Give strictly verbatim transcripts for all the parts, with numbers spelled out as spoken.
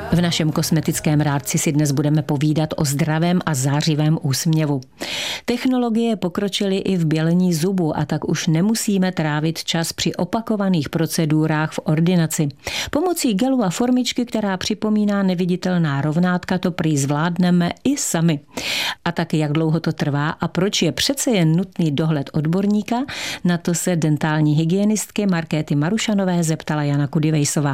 V našem kosmetickém rádci si dnes budeme povídat o zdravém a zářivém úsměvu. Technologie pokročily i v bělení zubu a tak už nemusíme trávit čas při opakovaných procedurách v ordinaci. Pomocí gelu a formičky, která připomíná neviditelná rovnátka, to prý zvládneme i sami. A taky jak dlouho to trvá a proč je přece jen nutný dohled odborníka, na to se dentální hygienistky Markéty Marušanové zeptala Jana Kudivejsová.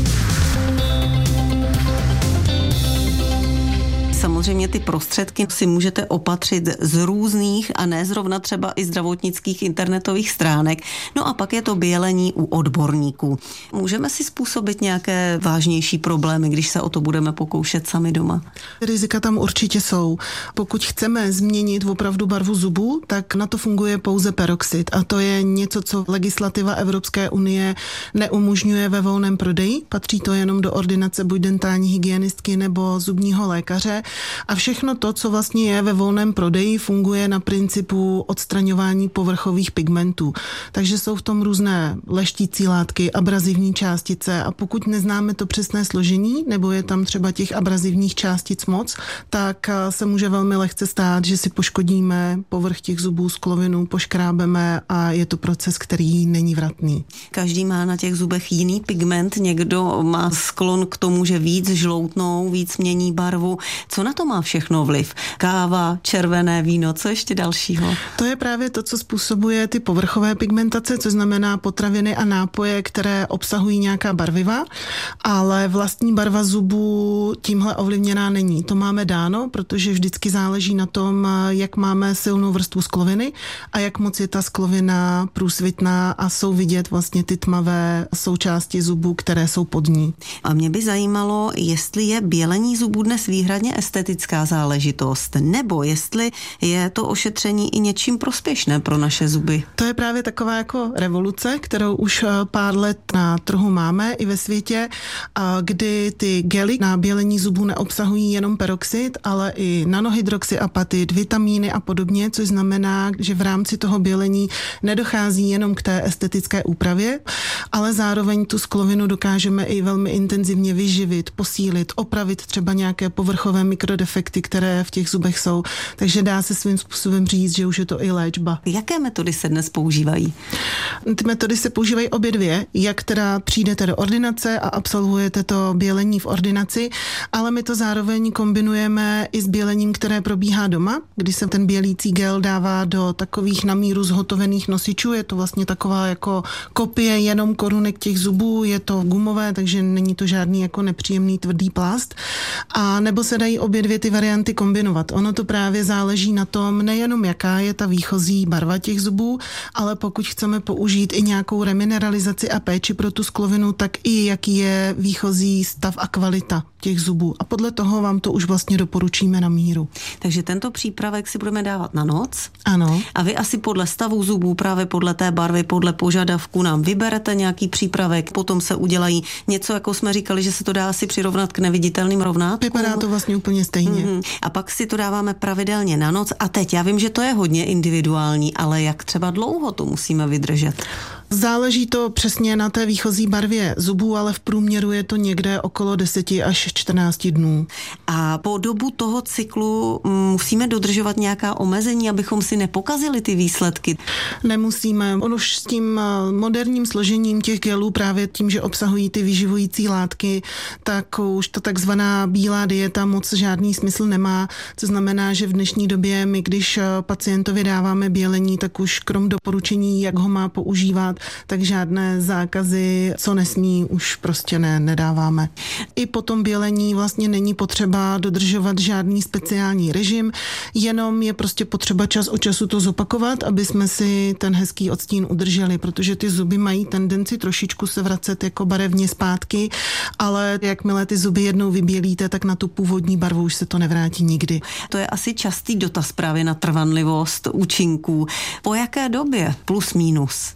Samozřejmě ty prostředky si můžete opatřit z různých a ne zrovna třeba i zdravotnických internetových stránek. No a pak je to bělení u odborníků. Můžeme si způsobit nějaké vážnější problémy, když se o to budeme pokoušet sami doma? Rizika tam určitě jsou. Pokud chceme změnit opravdu barvu zubu, tak na to funguje pouze peroxid a to je něco, co legislativa Evropské unie neumožňuje ve volném prodeji. Patří to jenom do ordinace buď dentální hygienistky nebo zubního lékaře. A všechno to, co vlastně je ve volném prodeji, funguje na principu odstraňování povrchových pigmentů. Takže jsou v tom různé leštící látky, abrazivní částice a pokud neznáme to přesné složení, nebo je tam třeba těch abrazivních částic moc, tak se může velmi lehce stát, že si poškodíme povrch těch zubů, sklovinu, poškrábeme a je to proces, který není vratný. Každý má na těch zubech jiný pigment, někdo má sklon k tomu, že víc žloutnou, víc mění barvu. Co na to má všechno vliv? Káva, červené víno, co ještě dalšího? To je právě to, co způsobuje ty povrchové pigmentace, což znamená potraviny a nápoje, které obsahují nějaká barviva, ale vlastní barva zubů tímhle ovlivněná není. To máme dáno, protože vždycky záleží na tom, jak máme silnou vrstvu skloviny a jak moc je ta sklovina průsvitná a jsou vidět vlastně ty tmavé součásti zubů, které jsou pod ní. A mě by zajímalo, jestli je bělení zubů dnes výhradně estetická záležitost, nebo jestli je to ošetření i něčím prospěšné pro naše zuby. To je právě taková jako revoluce, kterou už pár let na trhu máme i ve světě, kdy ty gely na bělení zubů neobsahují jenom peroxid, ale i nanohydroxyapatid, vitamíny a podobně, což znamená, že v rámci toho bělení nedochází jenom k té estetické úpravě, ale zároveň tu sklovinu dokážeme i velmi intenzivně vyživit, posílit, opravit třeba nějaké povrchové mikrodefekty, které v těch zubech jsou. Takže dá se svým způsobem říct, že už je to i léčba. Jaké metody se dnes používají? Ty metody se používají obě dvě, jak teda přijdete do ordinace a absolvujete to bělení v ordinaci, ale my to zároveň kombinujeme i s bělením, které probíhá doma, kdy se ten bělící gel dává do takových na míru zhotovených nosičů. Je to vlastně taková jako kopie jenom korunek těch zubů, je to gumové, takže není to žádný jako nepříjemný tvrdý plast. A nebo se dají obě dvě ty varianty kombinovat. Ono to právě záleží na tom, nejenom jaká je ta výchozí barva těch zubů, ale pokud chceme použít i nějakou remineralizaci a péči pro tu sklovinu, tak i jaký je výchozí stav a kvalita těch zubů. A podle toho vám to už vlastně doporučíme na míru. Takže tento přípravek si budeme dávat na noc. Ano. A vy asi podle stavu zubů, právě podle té barvy, podle požadavku nám vyberete nějaký přípravek, potom se udělají něco, jako jsme říkali, že se to dá asi přirovnat k neviditelným rovnátkům. Vypadá to vlastně úplně stejně. Mm-hmm. A pak si to dáváme pravidelně na noc. A teď, já vím, že to je hodně individuální, ale jak třeba dlouho to musíme vydržet? Záleží to přesně na té výchozí barvě zubů, ale v průměru je to někde okolo deset až čtrnáct dnů. A po dobu toho cyklu musíme dodržovat nějaká omezení, abychom si nepokazili ty výsledky? Nemusíme. On už s tím moderním složením těch gelů, právě tím, že obsahují ty vyživující látky, tak už to takzvaná bílá dieta moc žádný smysl nemá. To znamená, že v dnešní době my, když pacientovi dáváme bělení, tak už krom doporučení, jak ho má používat, tak žádné zákazy, co nesmí, už prostě ne, nedáváme. I po tom bělení vlastně není potřeba dodržovat žádný speciální režim, jenom je prostě potřeba čas od času to zopakovat, aby jsme si ten hezký odstín udrželi, protože ty zuby mají tendenci trošičku se vracet jako barevně zpátky, ale jakmile ty zuby jednou vybělíte, tak na tu původní barvu už se to nevrátí nikdy. To je asi častý dotaz právě na trvanlivost účinků. Po jaké době? Plus minus? Ono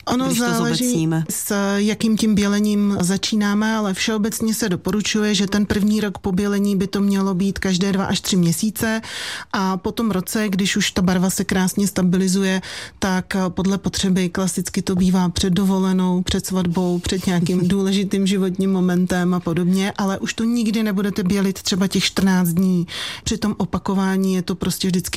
to zobecníme. S jakým tím bělením začínáme, ale všeobecně se doporučuje, že ten první rok po bělení by to mělo být každé dva až tři měsíce a po tom roce, když už ta barva se krásně stabilizuje, tak podle potřeby klasicky to bývá před dovolenou, před svatbou, před nějakým důležitým životním momentem a podobně, ale už to nikdy nebudete bělit třeba těch čtrnáct dní. Při tom opakování je to prostě vždycky